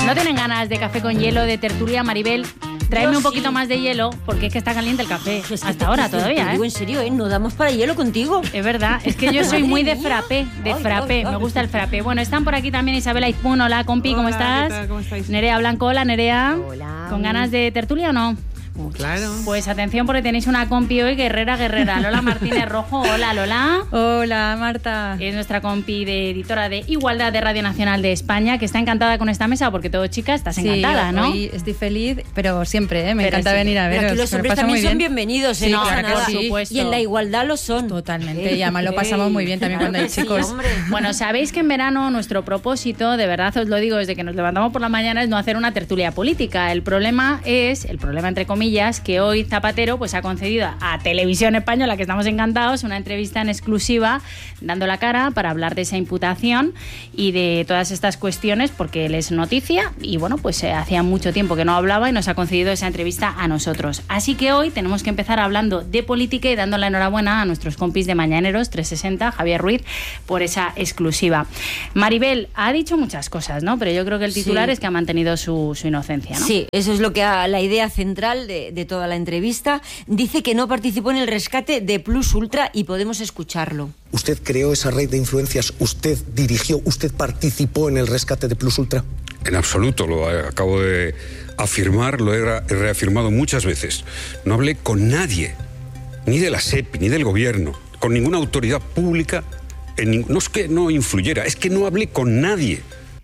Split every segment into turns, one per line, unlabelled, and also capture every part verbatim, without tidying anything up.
¿No tienen ganas de café con hielo, de tertulia, Maribel? Tráeme un poquito sí. más de hielo, porque es que está caliente el café. Pues hasta ahora te, todavía,
te
¿eh?
digo en serio, ¿eh? No damos para hielo contigo.
Es verdad, es que yo soy muy de frappé, de
ay,
frappé,
ay, ay,
me gusta el frappé. Bueno, están por aquí también Isabela Izpún, hola, compi, ¿cómo
hola,
estás?
¿qué tal? ¿Cómo estáis?
Nerea Blanco, hola, Nerea.
Hola.
¿Con ganas de tertulia o no?
Claro.
Pues atención porque tenéis una compi hoy, guerrera, guerrera. Lola Martínez Rojo, hola Lola.
Hola Marta.
Es nuestra compi de editora de Igualdad de Radio Nacional de España, que está encantada con esta mesa porque todo chica, estás
sí,
encantada, ¿no?
Hoy estoy feliz, pero siempre, ¿eh? Me
pero
encanta
sí.
venir a veros.
Pero aquí los hombres también son bienvenidos,
sí,
¿eh? No,
claro,
nada.
por supuesto.
Y en la igualdad lo son.
Totalmente, y además lo pasamos muy bien también cuando hay chicos.
Sí, hombre.
Bueno, sabéis que en verano nuestro propósito, de verdad os lo digo desde que nos levantamos por la mañana, es no hacer una tertulia política. El problema es, el problema entre comillas, que hoy Zapatero pues ha concedido a Televisión Española, que estamos encantados, una entrevista en exclusiva dando la cara para hablar de esa imputación y de todas estas cuestiones, porque él es noticia y bueno, pues eh, hacía mucho tiempo que no hablaba y nos ha concedido esa entrevista a nosotros. Así que hoy tenemos que empezar hablando de política y dando la enhorabuena a nuestros compis de Mañaneros trescientos sesenta, Javier Ruiz, por esa exclusiva. Maribel ha dicho muchas cosas, ¿no? Pero yo creo que el titular sí. es que ha mantenido su, su inocencia, ¿no?
Sí, eso es lo que ha, la idea central de, de toda la entrevista. Dice que no participó en el rescate de Plus Ultra y podemos escucharlo.
¿Usted creó esa red de influencias? ¿Usted dirigió? ¿Usted participó en el rescate de Plus Ultra?
En absoluto, lo acabo de afirmar, lo he reafirmado muchas veces. No hablé con nadie, ni de la SEPI, ni del gobierno, con ninguna autoridad pública. En, no es que no influyera, es que no hablé con nadie.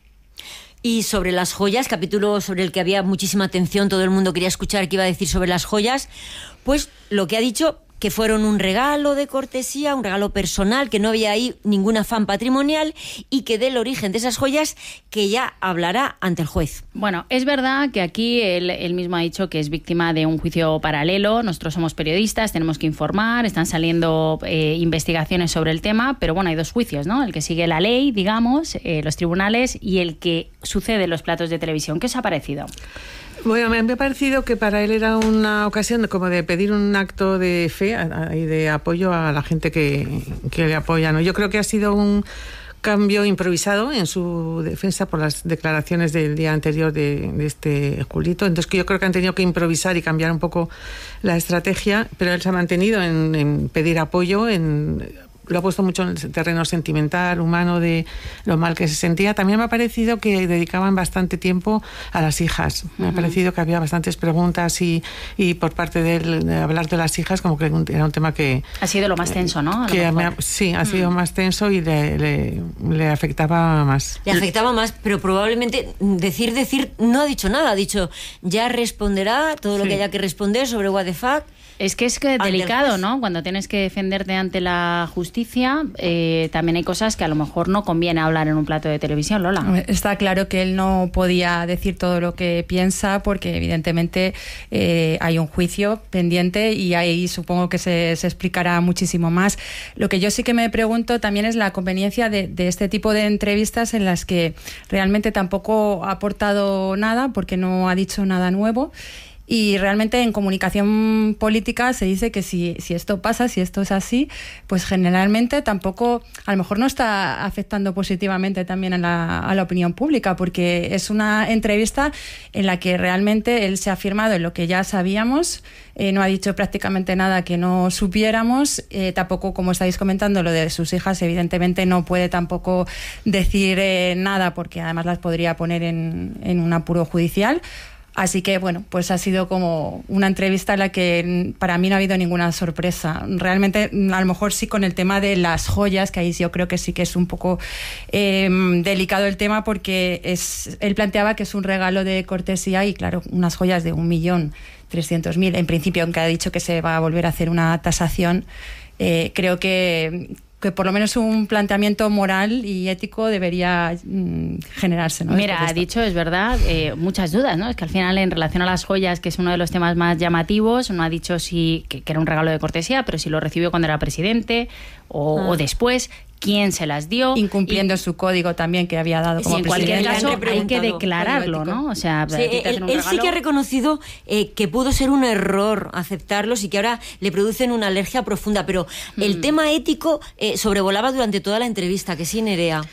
Y sobre las joyas, capítulo sobre el que había muchísima atención, todo el mundo quería escuchar qué iba a decir sobre las joyas, pues lo que ha dicho, que fueron un regalo de cortesía, un regalo personal, que no había ahí ningún afán patrimonial y que del origen de esas joyas que ya hablará ante el juez.
Bueno, es verdad que aquí él, él mismo ha dicho que es víctima de un juicio paralelo. Nosotros somos periodistas, tenemos que informar, están saliendo eh, investigaciones sobre el tema, pero bueno, hay dos juicios, ¿no? El que sigue la ley, digamos, eh, los tribunales, y el que sucede en los platos de televisión. ¿Qué os ha parecido?
Bueno, me ha parecido que para él era una ocasión como de pedir un acto de fe y de apoyo a la gente que, que le apoya, ¿no? Yo creo que ha sido un cambio improvisado en su defensa por las declaraciones del día anterior de, de este Julito. Entonces que yo creo que han tenido que improvisar y cambiar un poco la estrategia, pero él se ha mantenido en, en pedir apoyo, en... lo ha puesto mucho en el terreno sentimental, humano, de lo mal que se sentía. También me ha parecido que dedicaban bastante tiempo a las hijas. Me uh-huh. ha parecido que había bastantes preguntas y, y por parte de él, de hablar de las hijas, como que era un tema que...
Ha sido lo más tenso, ¿no? A
que me ha, sí, ha sido uh-huh. más tenso y le, le, le afectaba más.
Le afectaba más, pero probablemente decir, decir, no ha dicho nada. Ha dicho, ya responderá todo lo sí. que haya que responder sobre what the fuck.
Es que es que delicado, ¿no? Cuando tienes que defenderte ante la justicia, eh, también hay cosas que a lo mejor no conviene hablar en un plato de televisión, Lola.
Está claro que él no podía decir todo lo que piensa porque evidentemente eh, hay un juicio pendiente y ahí supongo que se, se explicará muchísimo más. Lo que yo sí que me pregunto también es la conveniencia de, de este tipo de entrevistas en las que realmente tampoco ha aportado nada porque no ha dicho nada nuevo. Y realmente en comunicación política se dice que si, si esto pasa, si esto es así, pues generalmente tampoco, a lo mejor no está afectando positivamente también a la, a la opinión pública, porque es una entrevista en la que realmente él se ha afirmado en lo que ya sabíamos, eh, no ha dicho prácticamente nada que no supiéramos, eh, tampoco, como estáis comentando, lo de sus hijas, evidentemente no puede tampoco decir eh, nada, porque además las podría poner en, en un apuro judicial. Así que, bueno, pues ha sido como una entrevista en la que para mí no ha habido ninguna sorpresa. Realmente, a lo mejor sí con el tema de las joyas, que ahí yo creo que sí que es un poco eh, delicado el tema, porque es, él planteaba que es un regalo de cortesía y, claro, unas joyas de un millón trescientos mil. En principio, aunque ha dicho que se va a volver a hacer una tasación, eh, creo que... que por lo menos un planteamiento moral y ético debería mm, generarse, ¿no?
Mira, ha dicho, es verdad, eh, muchas dudas, ¿no? Es que al final, en relación a las joyas, que es uno de los temas más llamativos, no ha dicho si que, que era un regalo de cortesía, pero si lo recibió cuando era presidente o, ah. o después, quién se las dio.
Incumpliendo
y,
su código también que había dado como
en
presidente.
En cualquier caso, hay que declararlo, ¿no? O sea,
sí, él, él sí que ha reconocido eh, que pudo ser un error aceptarlos y que ahora le producen una alergia profunda, pero mm. el tema ético eh, sobrevolaba durante toda la entrevista, que sí, Nerea.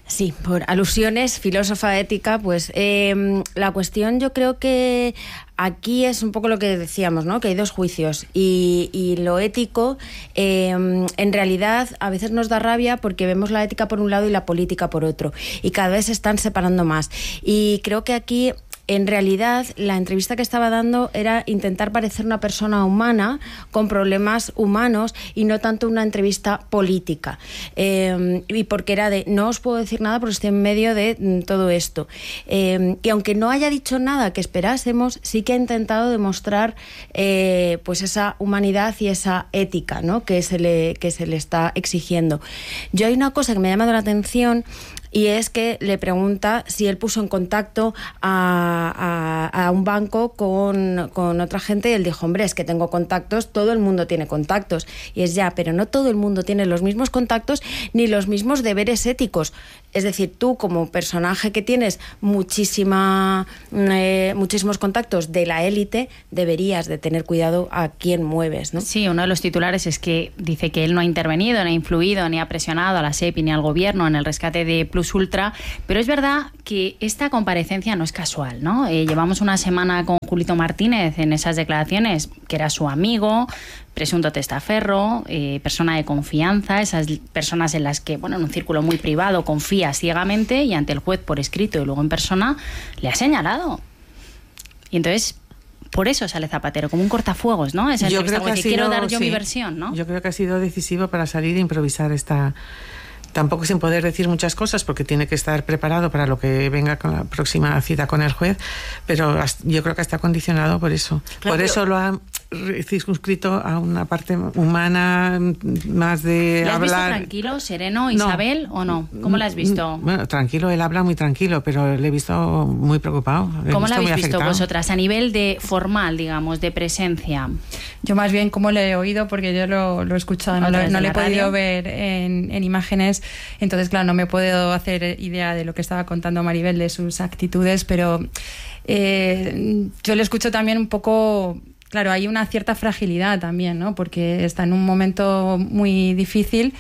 Sí, por alusiones, filósofa ética, pues eh, la cuestión yo creo que aquí es un poco lo que decíamos, ¿no? Que hay dos juicios y, y lo ético eh, en realidad a veces nos da rabia porque vemos la ética por un lado y la política por otro y cada vez se están separando más y creo que aquí en realidad la entrevista que estaba dando era intentar parecer una persona humana con problemas humanos y no tanto una entrevista política. Eh, y porque era de, no os puedo decir nada porque estoy en medio de mm, todo esto. Eh, y aunque no haya dicho nada que esperásemos, sí que ha intentado demostrar eh, pues esa humanidad y esa ética, ¿no? que, se le, que se le está exigiendo. Yo hay una cosa que me ha llamado la atención y es que le pregunta si él puso en contacto a, a, a un banco con, con otra gente y él dijo, hombre, es que tengo contactos, todo el mundo tiene contactos. Y es ya, pero no todo el mundo tiene los mismos contactos ni los mismos deberes éticos. Es decir, tú como personaje que tienes muchísima, eh, muchísimos contactos de la élite, deberías de tener cuidado a quién mueves, ¿no?
Sí, uno de los titulares es que dice que él no ha intervenido, ni ha influido, ni ha presionado a la SEPI ni al gobierno en el rescate de Plus Ultra, pero es verdad que esta comparecencia no es casual, ¿no? Eh, llevamos una semana con Julito Martínez en esas declaraciones, que era su amigo, presunto testaferro, eh, persona de confianza, esas personas en las que, bueno, en un círculo muy privado confía ciegamente y ante el juez por escrito y luego en persona le ha señalado. Y entonces, por eso sale Zapatero, como un cortafuegos, ¿no? Esa
yo creo que,
que
sido,
quiero dar yo
sí,
mi versión, ¿no?
Yo creo que ha sido decisivo para salir e improvisar esta... Tampoco sin poder decir muchas cosas porque tiene que estar preparado para lo que venga con la próxima cita con el juez, pero yo creo que está condicionado por eso. Claro, por eso lo ha circunscrito a una parte humana, más de
¿Le has
hablar.
visto tranquilo, sereno, Isabel, no, o no? ¿Cómo la has visto?
Bueno, tranquilo, él habla muy tranquilo, pero le he visto muy preocupado.
¿Cómo la habéis visto
afectado.
vosotras? A nivel de formal, digamos, de presencia.
Yo más bien como le he oído, porque yo lo, lo he escuchado, no, lo, no le he podido ver en, en imágenes, entonces claro, no me puedo hacer idea de lo que estaba contando Maribel, de sus actitudes, pero eh, yo le escucho también un poco... Claro, hay una cierta fragilidad también, ¿no? Porque está en un momento muy difícil,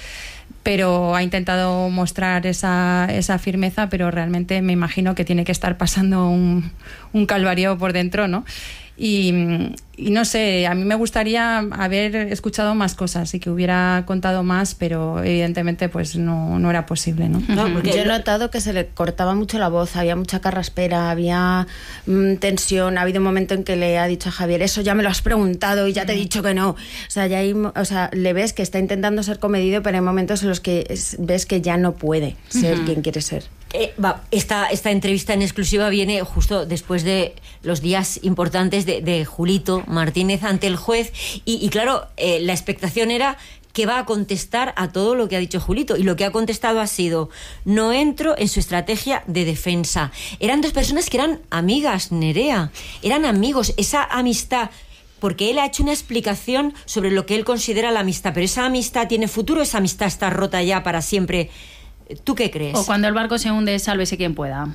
pero ha intentado mostrar esa, esa firmeza, pero realmente me imagino que tiene que estar pasando un, un calvario por dentro, ¿no? Y, y no sé, a mí me gustaría haber escuchado más cosas y que hubiera contado más, pero evidentemente pues no, no era posible, ¿no?
No, porque yo he notado que se le cortaba mucho la voz, había mucha carraspera, había mmm, tensión, ha habido un momento en que le ha dicho a Javier, eso ya me lo has preguntado y ya te he dicho que no. O sea, ya hay, o sea, le ves que está intentando ser comedido, pero hay momentos en los que es, ves que ya no puede ser uh-huh. quien quiere ser.
Eh, va, esta, esta entrevista en exclusiva viene justo después de los días importantes de, de Julito Martínez ante el juez y, y claro, eh, la expectación era que va a contestar a todo lo que ha dicho Julito y lo que ha contestado ha sido no entro en su estrategia de defensa. Eran dos personas que eran amigas, Nerea, eran amigos, esa amistad, porque él ha hecho una explicación sobre lo que él considera la amistad, pero esa amistad tiene futuro, esa amistad está rota ya para siempre. ¿Tú qué crees?
O cuando el barco se hunde, sálvese quien pueda.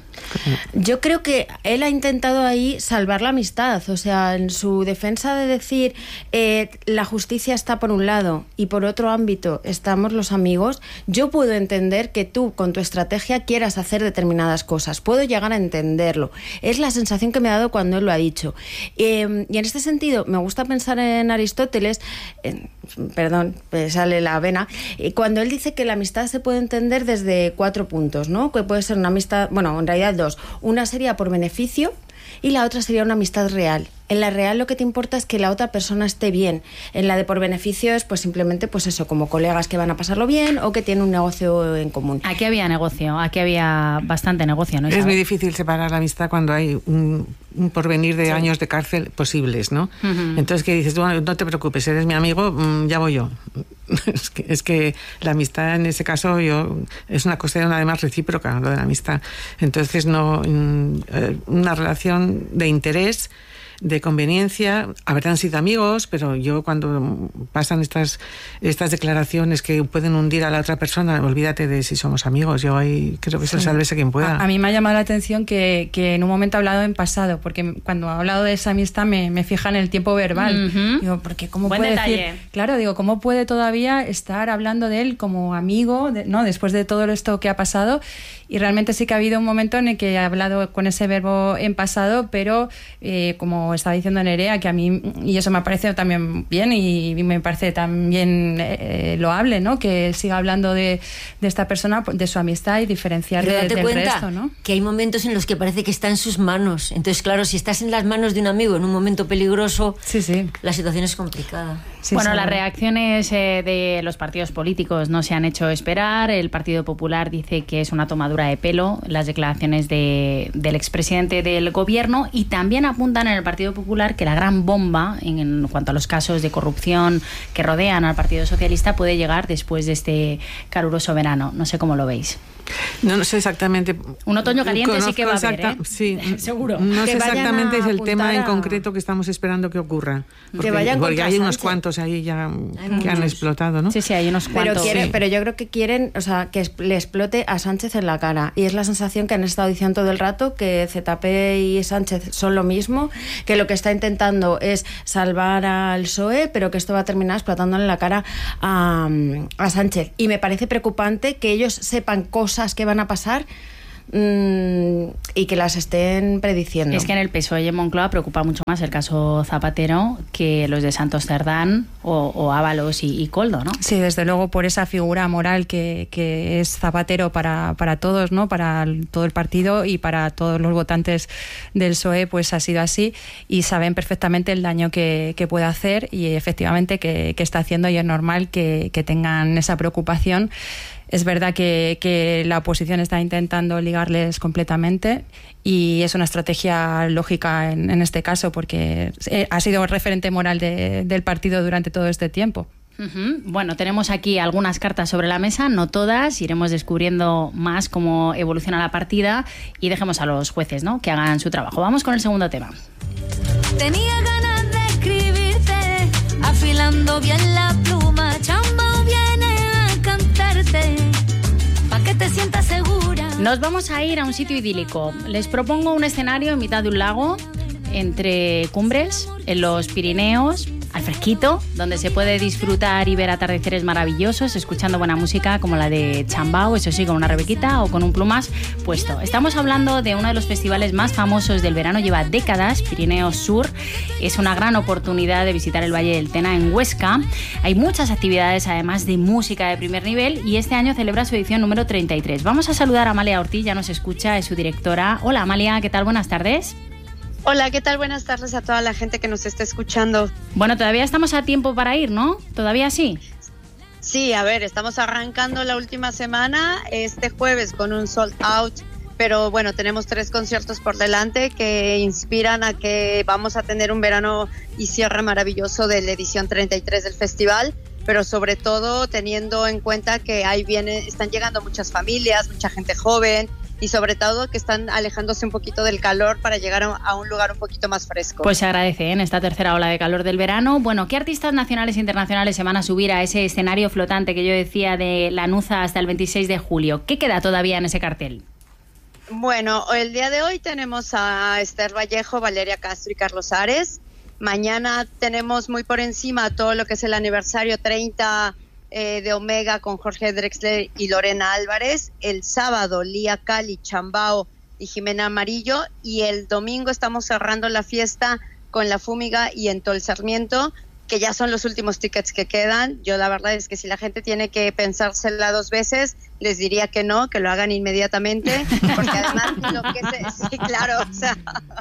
Yo creo que él ha intentado ahí salvar la amistad. O sea, en su defensa de decir eh, la justicia está por un lado y por otro ámbito estamos los amigos, yo puedo entender que tú con tu estrategia quieras hacer determinadas cosas. Puedo llegar a entenderlo. Es la sensación que me ha dado cuando él lo ha dicho. Eh, y en este sentido, me gusta pensar en Aristóteles, eh, perdón, me sale la vena, y cuando él dice que la amistad se puede entender desde de cuatro puntos, ¿no? Que puede ser una amistad, bueno, en realidad dos. Una sería por beneficio y la otra sería una amistad real. En la real lo que te importa es que la otra persona esté bien. En la de por beneficio es pues simplemente pues eso, como colegas que van a pasarlo bien o que tienen un negocio en común.
Aquí había negocio, aquí había bastante negocio, ¿no?
Es muy difícil separar la amistad cuando hay un, un porvenir de sí. años de cárcel posibles, ¿no? Uh-huh. Entonces que dices, bueno, no te preocupes, eres mi amigo, mmm, ya voy yo. es, que, es que la amistad en ese caso yo es una cuestión además recíproca, lo de la amistad. Entonces no, una relación de interés de conveniencia. Habrán sido amigos, pero yo cuando pasan estas, estas declaraciones que pueden hundir a la otra persona, olvídate de si somos amigos. Yo ahí creo que se
Sí.
sálvese quien pueda.
A, a mí me ha llamado la atención que, que en un momento ha hablado en pasado, porque cuando ha hablado de esa amistad me, me fija en el tiempo verbal.
Ujú.
Digo, porque cómo
Buen
puede
detalle.
decir, claro, digo, cómo puede todavía estar hablando de él como amigo, de- no, después de todo esto que ha pasado. Y realmente sí que ha habido un momento en el que ha hablado con ese verbo en pasado, pero eh, como estaba diciendo Nerea, que a mí, y eso me ha parecido también bien y me parece también eh, loable, ¿no? Que siga hablando de, de esta persona, de su amistad y diferenciar
Pero
de-
date
del
cuenta
resto, ¿no?
que hay momentos en los que parece que está en sus manos. Entonces, claro, si estás en las manos de un amigo en un momento peligroso,
Sí, sí.
la situación es complicada.
Sí,
bueno,
sí.
las reacciones eh, de los partidos políticos no se han hecho esperar. El Partido Popular dice que es una tomadura de pelo las declaraciones de, del expresidente del gobierno, y también apuntan en el Partido Popular que la gran bomba en, en cuanto a los casos de corrupción que rodean al Partido Socialista puede llegar después de este caluroso verano. No sé cómo lo veis.
No, no sé exactamente.
Un otoño caliente sí que va a haber,
exacta-
¿eh?
Sí,
Seguro.
No
Que
sé
vayan
exactamente
a
es el tema en
apuntar a-
concreto que estamos esperando que ocurra. Porque,
vayan
porque
contra
hay unos
Sánchez.
cuantos ahí ya que
muchos.
han explotado, ¿no?
Sí, sí, hay unos
Pero,
cuantos.
quiere-
Sí.
pero yo creo que quieren, o sea, que es- le explote a Sánchez en la cara. Y es la sensación que han estado diciendo todo el rato, que Z P y Sánchez son lo mismo, que lo que está intentando es salvar al P S O E, pero que esto va a terminar explotándole la cara a, a Sánchez. Y me parece preocupante que ellos sepan cosas que van a pasar mm, y que las estén prediciendo.
Es que en el P S O E y en Moncloa preocupa mucho más el caso Zapatero que los de Santos Cerdán o, o Ábalos y, y Koldo, ¿no?
Sí, desde luego por esa figura moral que, que es Zapatero para, para todos, ¿no? Para el- todo el partido y para todos los votantes del P S O E, pues ha sido así y saben perfectamente el daño que, que puede hacer y efectivamente que, que está haciendo, y es normal que, que tengan esa preocupación. Es verdad que, que la oposición está intentando ligarles completamente y es una estrategia lógica en, en este caso porque eh, ha sido referente moral de- del partido durante todo este tiempo.
Ujú. Bueno, tenemos aquí algunas cartas sobre la mesa, no todas, iremos descubriendo más cómo evoluciona la partida y dejemos a los jueces, ¿no?, que hagan su trabajo. Vamos con el segundo tema.
Tenía ganas de escribirte, afilando bien la pluma. Chambao viene a cantarte, pa' que te sientas segura.
Nos vamos a ir a un sitio idílico. Les propongo un escenario en mitad de un lago, entre cumbres, en los Pirineos, al fresquito, donde se puede disfrutar y ver atardeceres maravillosos, escuchando buena música como la de Chambao, eso sí, con una rebequita o con un plumas puesto. Estamos hablando de uno de los festivales más famosos del verano, lleva décadas, Pirineos Sur. Es una gran oportunidad de visitar el Valle del Tena en Huesca. Hay muchas actividades, además de música de primer nivel, y este año celebra su edición número treinta y tres. Vamos a saludar a Amalia Ortiz, ya nos escucha, es su directora. Hola Amalia, ¿qué tal? Buenas tardes.
Hola, ¿qué tal? Buenas tardes a toda la gente que nos está escuchando.
Bueno, todavía estamos a tiempo para ir, ¿no? ¿Todavía sí?
Sí, a ver, estamos arrancando la última semana este jueves con un sold out, pero bueno, tenemos tres conciertos por delante que inspiran a que vamos a tener un verano y cierre maravilloso de la edición treinta y tres del festival, pero sobre todo teniendo en cuenta que ahí viene, están llegando muchas familias, mucha gente joven, y sobre todo que están alejándose un poquito del calor para llegar a, a un lugar un poquito más fresco.
Pues se agradece, ¿eh?, en esta tercera ola de calor del verano. Bueno, ¿qué artistas nacionales e internacionales se van a subir a ese escenario flotante que yo decía de Lanuza hasta el veintiséis de julio? ¿Qué queda todavía en ese cartel?
Bueno, el día de hoy tenemos a Esther Vallejo, Valeria Castro y Carlos Ares. Mañana tenemos muy por encima todo lo que es el aniversario treinta eh, de Omega con Jorge Drexler y Lorena Álvarez. El sábado, Lía Cali, Chambao y Jimena Amarillo. Y el domingo estamos cerrando la fiesta con La Fúmiga y Entol Sarmiento, que ya son los últimos tickets que quedan. Yo la verdad es que si la gente tiene que pensársela dos veces, les diría que no, que lo hagan inmediatamente, porque además lo que se, sí, claro, o sea,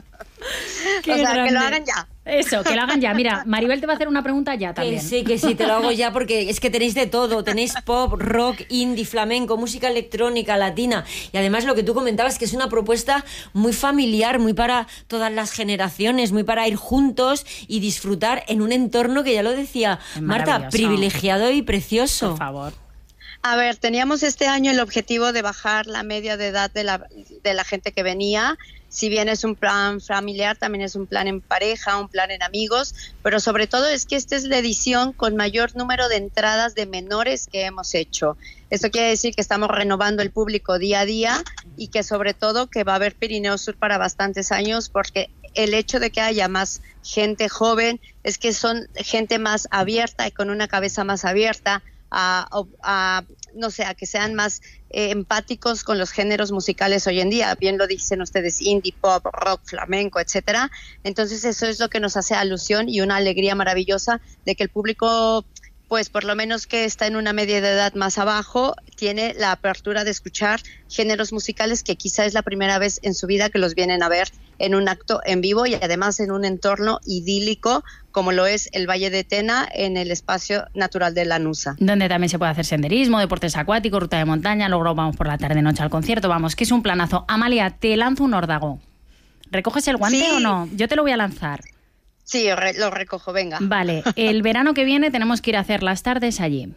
o sea,
grande.
que lo hagan ya.
Eso, que lo hagan ya. Mira, Maribel te va a hacer una pregunta ya también.
Que sí, que sí, te lo hago ya porque es que tenéis de todo. Tenéis pop, rock, indie, flamenco, música electrónica, latina. Y además lo que tú comentabas, que es una propuesta muy familiar, muy para todas las generaciones, muy para ir juntos y disfrutar en un entorno que, ya lo decía
Es
Marta,
maravilloso.
privilegiado y precioso.
Por favor.
A ver, teníamos este año el objetivo de bajar la media de edad de la, de la gente que venía. Si bien es un plan familiar, también es un plan en pareja, un plan en amigos, pero sobre todo es que esta es la edición con mayor número de entradas de menores que hemos hecho. Esto quiere decir que estamos renovando el público día a día y que sobre todo que va a haber Pirineo Sur para bastantes años, porque el hecho de que haya más gente joven es que son gente más abierta y con una cabeza más abierta, A, a, no sé, a que sean más eh, empáticos con los géneros musicales hoy en día. Bien lo dicen ustedes, indie, pop, rock, flamenco, etcétera. Entonces eso es lo que nos hace alusión y una alegría maravillosa de que el público, pues por lo menos que está en una media de edad más abajo, tiene la apertura de escuchar géneros musicales que quizá es la primera vez en su vida que los vienen a ver en un acto en vivo y además en un entorno idílico como lo es el Valle de Tena en el espacio natural de Lanusa.
Donde también se puede hacer senderismo, deportes acuáticos, ruta de montaña, luego vamos por la tarde-noche al concierto, vamos, que es un planazo. Amalia, te lanzo un órdago. ¿Recoges el guante sí. o no? Yo te lo voy a lanzar.
Sí, lo recojo, venga.
Vale, el verano que viene tenemos que ir a hacer las tardes allí.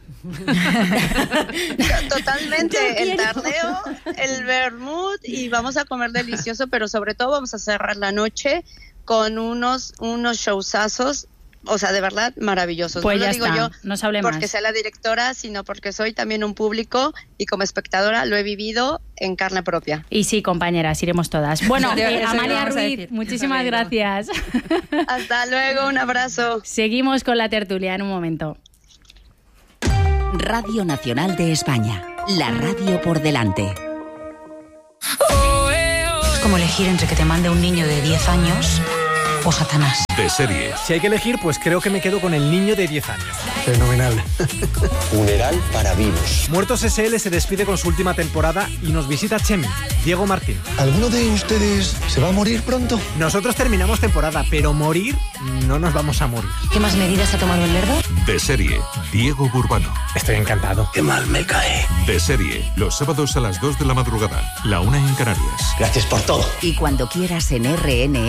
Totalmente, el tardeo, el vermut y vamos a comer delicioso, pero sobre todo vamos a cerrar la noche con unos, unos showsazos, o sea, de verdad, maravillosos.
Pues
no
ya
lo digo
está,
yo
no se hable
porque
más.
sea la directora, sino porque soy también un público y como espectadora lo he vivido en carne propia.
Y sí, compañeras, iremos todas. Bueno, eh, Amalia Ruiz, muchísimas gracias.
Hasta luego, un abrazo.
Seguimos con la tertulia en un momento.
Radio Nacional de España, la radio por delante.
Es como elegir entre que te mande un niño de diez años o Satanás.
De serie.
Si hay que elegir, pues creo que me quedo con el niño de diez años.
Fenomenal. Funeral para vivos.
Muertos S L se despide con su última temporada y nos visita Chemi, Diego Martín.
¿Alguno de ustedes se va a morir pronto?
Nosotros terminamos temporada, pero morir no nos vamos a morir.
¿Qué más medidas ha tomado el Lerdo?
De serie. Diego Burbano.
Estoy encantado.
Qué mal me cae.
De serie. Los sábados a las dos de la madrugada. La una en Canarias.
Gracias por todo.
Y cuando quieras en R N